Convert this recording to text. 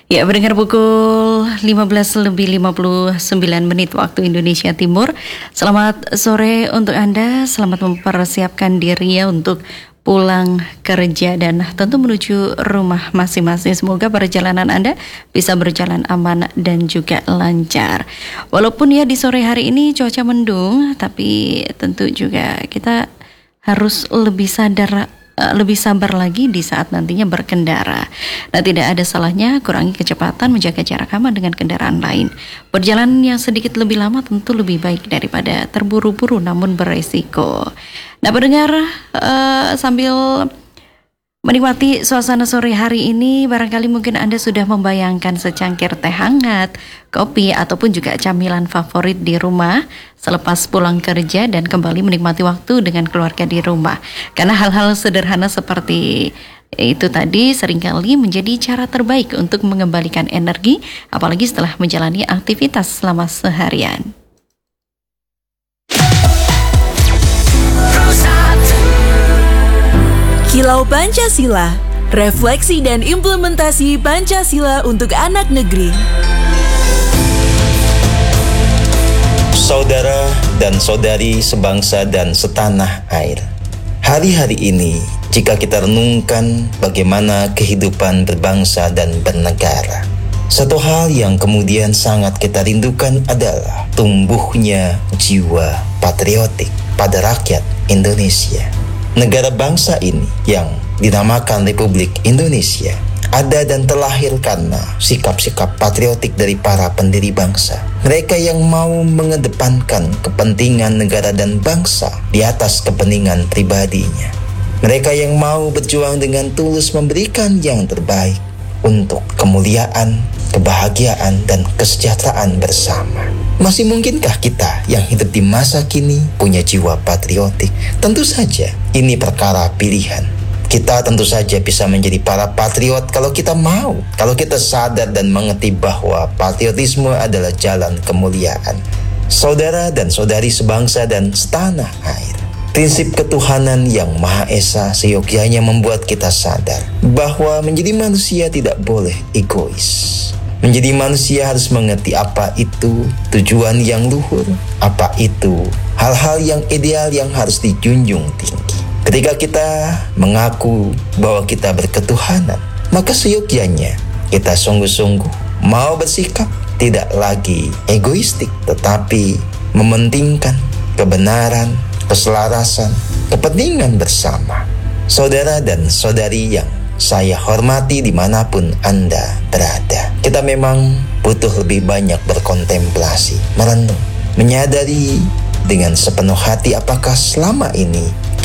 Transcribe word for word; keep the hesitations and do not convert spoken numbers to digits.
Ya, mendengar pukul lima belas lebih lima puluh sembilan menit waktu Indonesia Timur. Selamat sore untuk Anda, selamat mempersiapkan diri ya untuk pulang kerja dan tentu menuju rumah masing-masing. Semoga perjalanan Anda bisa berjalan aman dan juga lancar. Walaupun ya di sore hari ini cuaca mendung, tapi tentu juga kita harus lebih sadar, lebih sabar lagi di saat nantinya berkendara. Nah, tidak ada salahnya kurangi kecepatan, menjaga jarak aman dengan kendaraan lain. Perjalanan yang sedikit lebih lama tentu lebih baik daripada terburu-buru namun beresiko. Nah, pendengar, uh, sambil menikmati suasana sore hari ini, barangkali mungkin Anda sudah membayangkan secangkir teh hangat, kopi, ataupun juga camilan favorit di rumah selepas pulang kerja dan kembali menikmati waktu dengan keluarga di rumah. Karena hal-hal sederhana seperti itu tadi seringkali menjadi cara terbaik untuk mengembalikan energi, apalagi setelah menjalani aktivitas selama seharian. Kilau Pancasila, refleksi dan implementasi Pancasila untuk anak negeri. Saudara dan saudari sebangsa dan setanah air, hari-hari ini jika kita renungkan bagaimana kehidupan berbangsa dan bernegara, satu hal yang kemudian sangat kita rindukan adalah tumbuhnya jiwa patriotik pada rakyat Indonesia. Negara bangsa ini yang dinamakan Republik Indonesia ada dan terlahir karena sikap-sikap patriotik dari para pendiri bangsa. Mereka yang mau mengedepankan kepentingan negara dan bangsa di atas kepentingan pribadinya. Mereka yang mau berjuang dengan tulus memberikan yang terbaik untuk kemuliaan, kebahagiaan, dan kesejahteraan bersama. Masih mungkinkah kita yang hidup di masa kini punya jiwa patriotik? Tentu saja ini perkara pilihan. Kita tentu saja bisa menjadi para patriot kalau kita mau, kalau kita sadar dan mengerti bahwa patriotisme adalah jalan kemuliaan. Saudara dan saudari sebangsa dan setanah air, prinsip ketuhanan yang Maha Esa seyogyanya membuat kita sadar bahwa menjadi manusia tidak boleh egois. Menjadi manusia harus mengerti apa itu tujuan yang luhur, apa itu hal-hal yang ideal yang harus dijunjung tinggi. Ketika kita mengaku bahwa kita berketuhanan, maka seyogyanya kita sungguh-sungguh mau bersikap tidak lagi egoistik, tetapi mementingkan kebenaran, keselarasan, kepentingan bersama. Saudara dan saudari yang saya hormati dimanapun Anda berada, kita memang butuh lebih banyak berkontemplasi, merenung, menyadari dengan sepenuh hati apakah selama ini